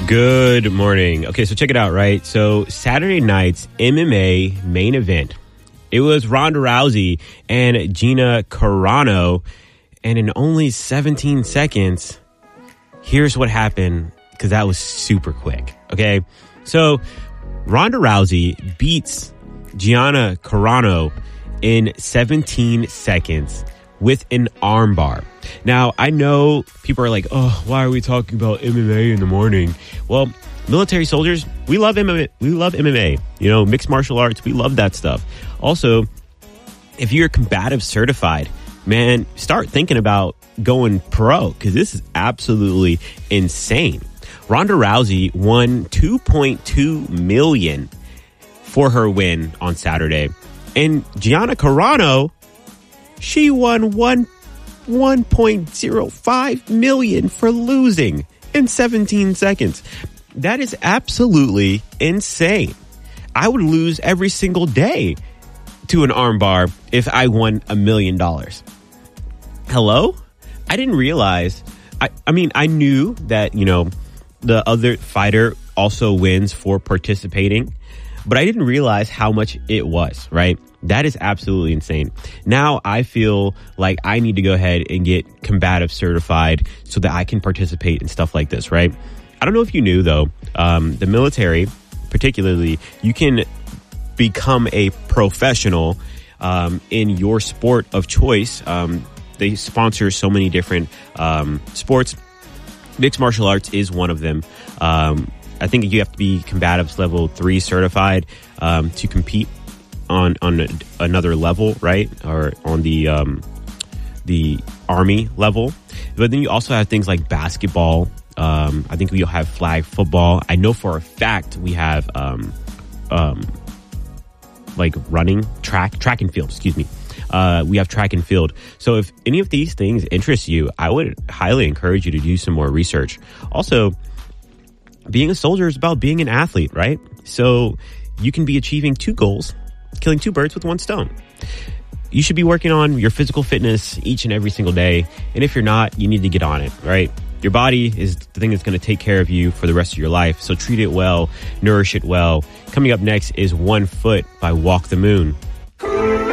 Good morning. Okay, so check it out, right? So Saturday night's MMA main event, it was Ronda Rousey and Gina Carano. And in only 17 seconds, here's what happened, because that was super quick. Okay, so Ronda Rousey beats Gina Carano in 17 seconds with an armbar. Now, I know people are like, oh, why are we talking about MMA in the morning? Well, military soldiers, we love MMA. We love MMA. You know, mixed martial arts, we love that stuff. Also, if you're combative certified, man, start thinking about going pro, because this is absolutely insane. Ronda Rousey won $2.2 million for her win on Saturday. And Gina Carano, she won $1.05 million for losing in 17 seconds. That is absolutely insane. I would lose every single day to an armbar if I won $1 million. Hello? I didn't realize. I mean, I knew that, you know, the other fighter also wins for participating, but I didn't realize how much it was, right? That is absolutely insane. Now I feel like I need to go ahead and get combative certified so that I can participate in stuff like this, right? I don't know if you knew, though, the military, particularly, you can become a professional in your sport of choice. They sponsor so many different sports. Mixed martial arts is one of them. I think you have to be combatives level 3 certified to compete on another level, right? Or on the Army level. But then you also have things like basketball. I think we'll have flag football. I know for a fact we have like running, track and field, excuse me. We have track and field. So if any of these things interest you, I would highly encourage you to do some more research. Also, being a soldier is about being an athlete, right? So you can be achieving 2 goals, killing 2 birds with 1 stone. You should be working on your physical fitness each and every single day. And if you're not, you need to get on it, right? Your body is the thing that's going to take care of you for the rest of your life. So treat it well, nourish it well. Coming up next is 1 Foot by Walk the Moon.